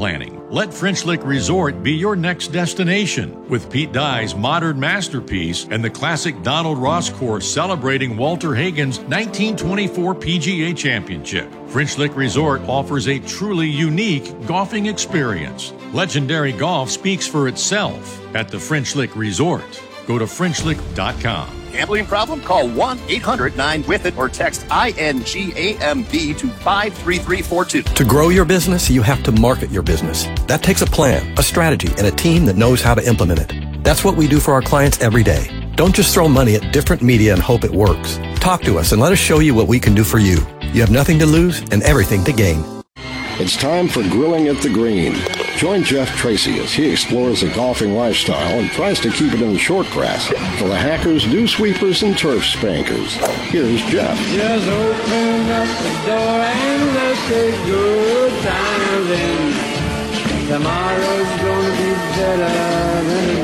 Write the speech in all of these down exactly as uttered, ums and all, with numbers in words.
planning. Let French Lick Resort be your next destination with Pete Dye's modern masterpiece and the classic Donald Ross course celebrating Walter Hagen's nineteen twenty-four P G A Championship. French Lick Resort offers a truly unique golfing experience. Legendary golf speaks for itself at the French Lick Resort. Go to French Lick dot com. Gambling problem? Call one eight hundred nine with it or text I N G A M B to five three three four two. To grow your business, you have to market your business. That takes a plan, a strategy, and a team that knows how to implement it. That's what we do for our clients every day. Don't just throw money at different media and hope it works. Talk to us and let us show you what we can do for you. You have nothing to lose and everything to gain. It's time for Grilling at the Green. Join Jeff Tracy as he explores the golfing lifestyle and tries to keep it in the short grass for the hackers, dew sweepers, and turf spankers. Here's Jeff. Just open up the door and let's take good times in. Tomorrow's gonna be better than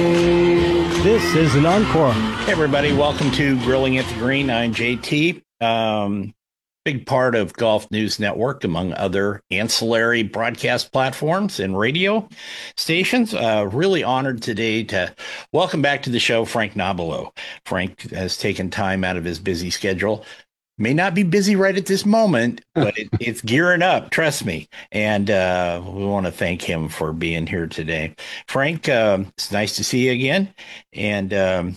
today. This is an encore. Hey everybody, welcome to Grilling at the Green. I'm J T. Um, big part of Golf News Network, among other ancillary broadcast platforms and radio stations. Uh, really honored today to welcome back to the show Frank Nobilo. Frank has taken time out of his busy schedule. May not be busy right at this moment, but it, it's gearing up, trust me. And uh, we want to thank him for being here today. Frank, uh, it's nice to see you again. And um,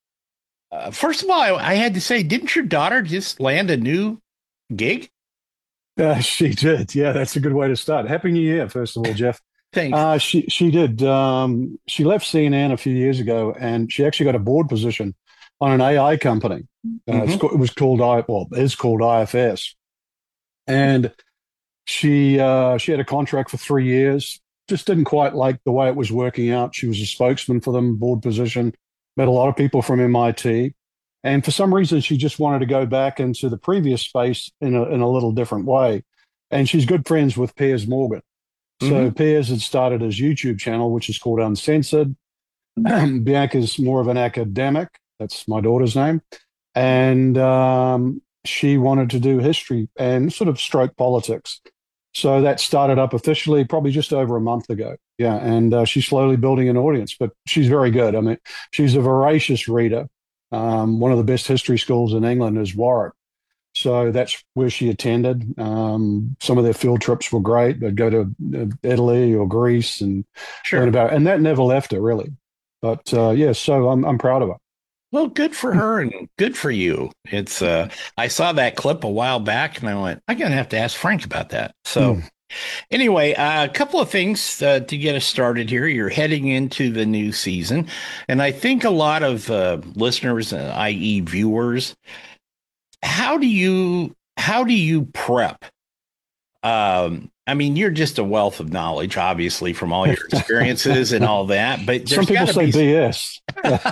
uh, first of all, I, I had to say, didn't your daughter just land a new gig? Uh, she did. Yeah, that's a good way to start. Happy New Year, first of all, Jeff. Thanks. Uh, she she did. Um, she left C N N a few years ago, and she actually got a board position on an A I company. Uh, Mm-hmm. it's, it was called I well, it's called I F S, and she uh, she had a contract for three years. Just didn't quite like the way it was working out. She was a spokesman for them, board position. Met a lot of people from M I T. And for some reason, she just wanted to go back into the previous space in a, in a little different way. And she's good friends with Piers Morgan. So Mm-hmm. Piers had started his YouTube channel, which is called Uncensored. Bianca's more of an academic. That's my daughter's name. And um, she wanted to do history and sort of stroke politics. So that started up officially probably just over a month ago. Yeah. And uh, she's slowly building an audience, but she's very good. I mean, she's a voracious reader. Um, one of the best history schools in England is Warwick. So that's where she attended. Um, some of their field trips were great. They'd go to uh, Italy or Greece and Sure. learn about, and that never left her really. But uh, yeah, so I'm I'm proud of her. Well, good for her and good for you. It's uh, I saw that clip a while back and I went, I'm going to have to ask Frank about that. So Mm. anyway, uh, a couple of things uh, to get us started here. You're heading into the new season. And I think a lot of uh, listeners, uh, that is viewers, how do you how do you prep? Um, I mean, you're just a wealth of knowledge, obviously, from all your experiences and all that. But Some people say be B S.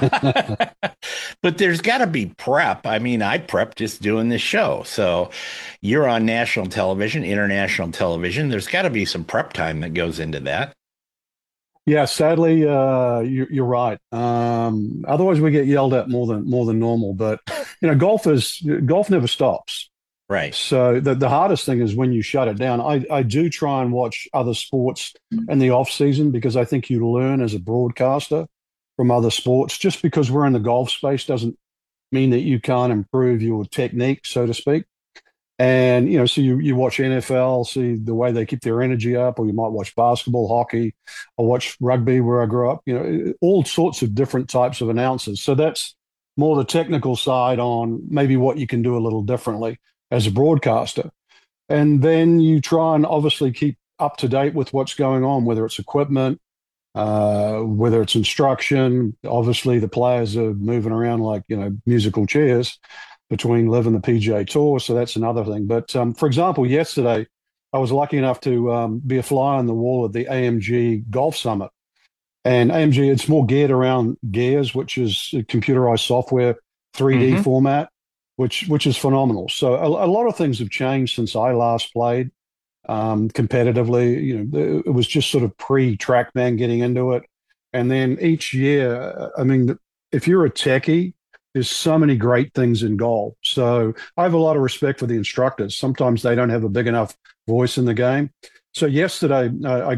But there's got to be prep. I mean, I prep just doing this show. So you're on national television, international television. There's got to be some prep time that goes into that. Yeah, sadly, uh, you, you're right. Um, otherwise, we get yelled at more than more than normal. But you know, golf is golf never stops. Right. So the, the hardest thing is when you shut it down. I, I do try and watch other sports in the off season because I think you learn as a broadcaster from other sports. Just because we're in the golf space doesn't mean that you can't improve your technique, so to speak. And, you know, so you, you watch N F L, see the way they keep their energy up, or you might watch basketball, hockey, or watch rugby where I grew up, you know, all sorts of different types of announcers. So that's more the technical side on maybe what you can do a little differently as a broadcaster. And then you try and obviously keep up to date with what's going on, whether it's equipment, uh, whether it's instruction. Obviously, the players are moving around like, you know, musical chairs between Live and the P G A Tour. So that's another thing. But um, for example, yesterday, I was lucky enough to um, be a fly on the wall at the A M G Golf Summit. And A M G, it's more geared around Gears, which is a computerized software, three D mm-hmm. format, which which is phenomenal. So a, a lot of things have changed since I last played um, competitively. You know, it was just sort of pre-TrackMan getting into it. And then each year, I mean, if you're a techie, there's so many great things in golf. So I have a lot of respect for the instructors. Sometimes they don't have a big enough voice in the game. So yesterday, uh, I